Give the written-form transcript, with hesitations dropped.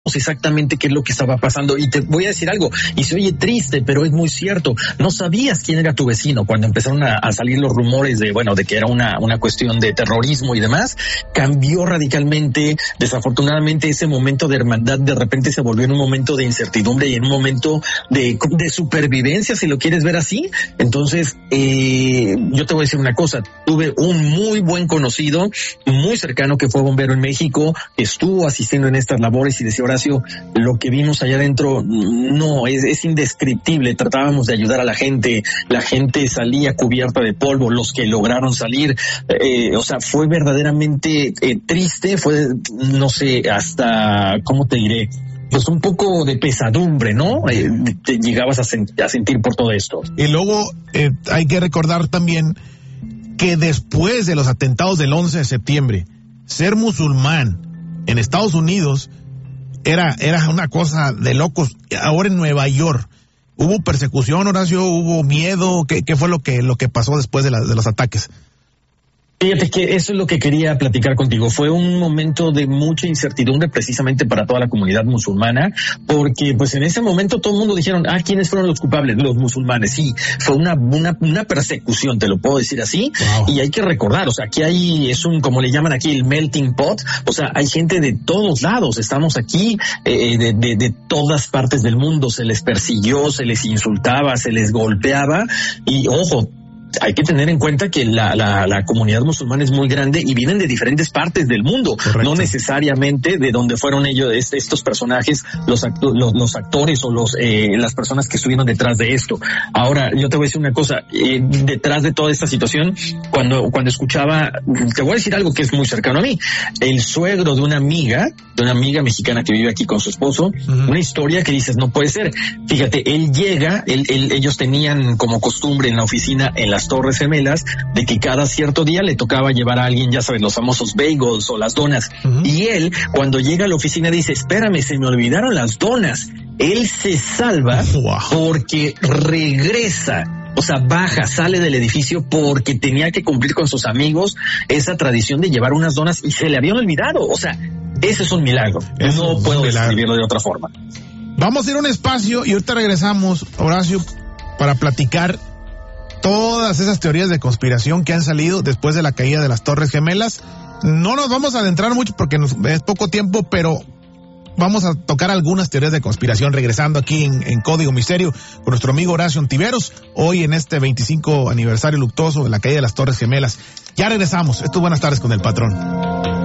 exactamente qué es lo que estaba pasando. Y te voy a decir algo, y se oye triste, pero es muy cierto. No sabías quién era tu vecino cuando empezaron a salir los rumores de que era una cuestión de terrorismo y demás. Cambió radicalmente. Desafortunadamente, ese momento de hermandad de repente se volvió en un momento de incertidumbre y en un momento de supervivencia, si lo quieres ver así. Entonces, yo te voy a decir una cosa. Tuve un muy buen conocido, muy cercano, que fue bombero en México, estuvo asistiendo en estas labores y decía, Horacio, lo que vimos allá adentro no es indescriptible. Tratábamos de ayudar a la gente salía cubierta de polvo, los que lograron salir, fue verdaderamente triste, fue, no sé, hasta, ¿cómo te diré? Pues un poco de pesadumbre, ¿no? Te llegabas a sentir por todo esto. Y luego hay que recordar también que después de los atentados del 11 de septiembre, ser musulmán en Estados Unidos era una cosa de locos. Ahora en Nueva York hubo persecución, Horacio, hubo miedo. ¿Qué fue lo que pasó después de los ataques? Fíjate que eso es lo que quería platicar contigo. Fue un momento de mucha incertidumbre precisamente para toda la comunidad musulmana, porque pues en ese momento todo el mundo dijeron, ¿quiénes fueron los culpables? Los musulmanes. Sí, fue una persecución, te lo puedo decir así. Wow. Y hay que recordar, aquí como le llaman aquí, el melting pot. Hay gente de todos lados. Estamos aquí de todas partes del mundo. Se les persiguió, se les insultaba, se les golpeaba. Y ojo, hay que tener en cuenta que la comunidad musulmana es muy grande y vienen de diferentes partes del mundo. Correcto. No necesariamente de donde fueron ellos, estos personajes, los actores o las personas que estuvieron detrás de esto. Ahora, yo te voy a decir una cosa, detrás de toda esta situación, cuando escuchaba, te voy a decir algo que es muy cercano a mí, el suegro de una amiga mexicana que vive aquí con su esposo, una historia que dices, no puede ser. Fíjate, él llega, ellos tenían como costumbre en la oficina, en las Torres Gemelas, de que cada cierto día le tocaba llevar a alguien, ya sabes, los famosos bagels o las donas. Y él, cuando llega a la oficina, dice, espérame, se me olvidaron las donas. Él se salva porque regresa. Baja, sale del edificio porque tenía que cumplir con sus amigos esa tradición de llevar unas donas y se le habían olvidado. Ese es un milagro. No puedo describirlo de otra forma. Vamos a ir a un espacio y ahorita regresamos, Horacio, para platicar todas esas teorías de conspiración que han salido después de la caída de las Torres Gemelas. No nos vamos a adentrar mucho porque es poco tiempo, pero vamos a tocar algunas teorías de conspiración regresando aquí en Código Misterio con nuestro amigo Horacio Ontiveros, hoy en este 25 aniversario luctuoso de la caída de las Torres Gemelas. Ya regresamos. Esto es Buenas Tardes con el Patrón.